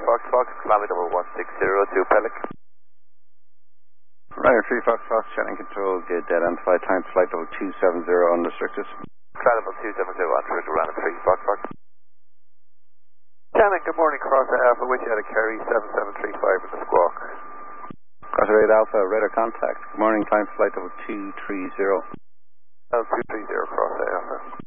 Fox Fox, kilometer number 1602 Pelic. Ryder 3 Fox Fox, channel control, get identified time flight level 270 unrestricted. Flight level 270 unrestricted, Ryder 3 Fox Fox. Shannon, good morning, Cross Alpha, with you at a Kerry 7735 with the squawk. Cross Alpha, radar contact. Good morning, time flight level 230. Level 230, Cross Alpha.